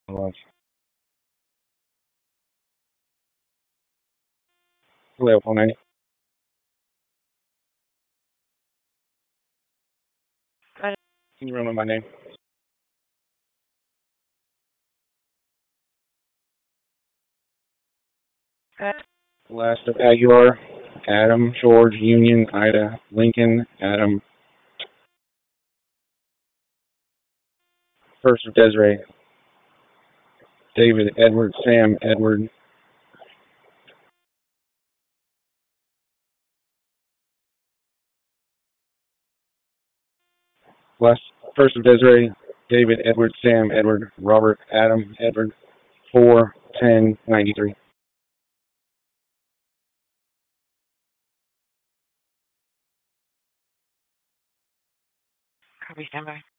Hello, hello, 490. Can you remember my name? Last of Aguilar, Adam, George, Union, Ida, Lincoln, Adam. First of Desiree, David, Edward, Sam, Edward. Last, first of Desiree, David, Edward, Sam, Edward, Robert, Adam, Edward. 41093. Copy, standby.